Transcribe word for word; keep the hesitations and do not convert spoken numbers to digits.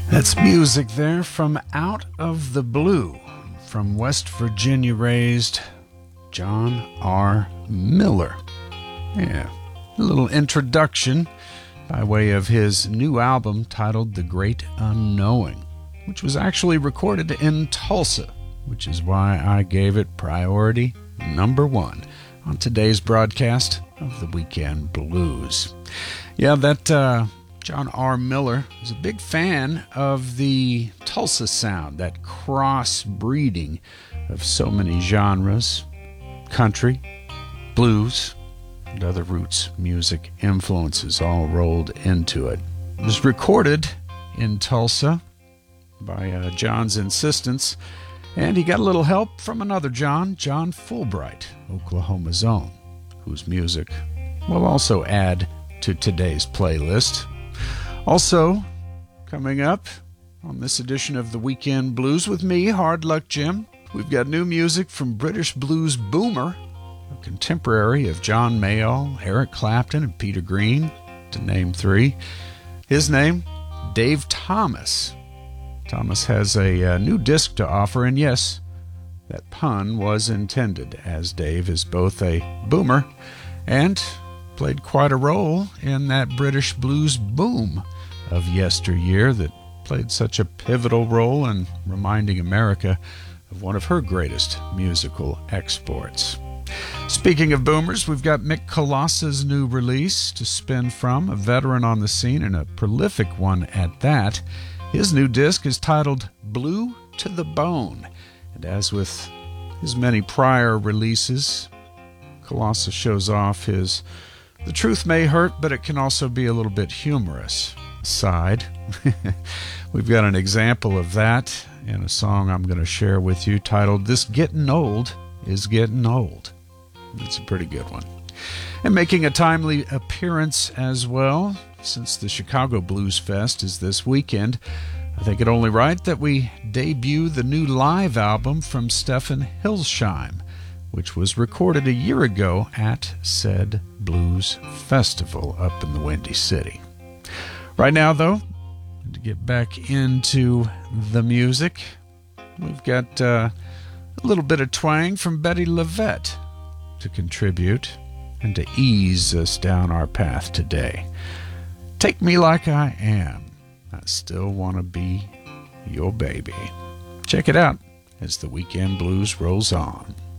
That's music there from Out of the Blue, from West Virginia raised John R. Miller. Yeah, a little introduction by way of his new album titled The Great Unknowing, which was actually recorded in Tulsa, which is why I gave it priority number one on today's broadcast of the Weekend Blues. Yeah, that uh, John R. Miller is a big fan of the Tulsa sound, that cross-breeding of so many genres, country, blues, and other roots music influences all rolled into it. It was recorded in Tulsa by uh, John's insistence, and he got a little help from another John, John Fulbright, Oklahoma's own, whose music will also add to today's playlist. Also, coming up on this edition of the Weekend Blues with me, Hard Luck Jim, we've got new music from British blues boomer, a contemporary of John Mayall, Eric Clapton, and Peter Green, to name three. His name, Dave Thomas. Thomas has a, a new disc to offer, and yes, that pun was intended, as Dave is both a boomer and played quite a role in that British blues boom of yesteryear that played such a pivotal role in reminding America of one of her greatest musical exports. Speaking of boomers, we've got Mick Kolossa's new release to spin from, a veteran on the scene and a prolific one at that. His new disc is titled Blue to the Bone, and as with his many prior releases, Kolossa shows off his "the truth may hurt, but it can also be a little bit humorous" side. We've got an example of that in a song I'm going to share with you titled This Getting Old is Getting Old. It's a pretty good one. And making a timely appearance as well, since the Chicago Blues Fest is this weekend, I think it only right that we debut the new live album from Stefan Hilsheim, which was recorded a year ago at said Blues Festival up in the Windy City. Right now, though, to get back into the music, we've got uh, a little bit of twang from Bettye LaVette to contribute and to ease us down our path today. Take Me Like I Am. I still want to be your baby. Check it out as the Weekend Blues rolls on.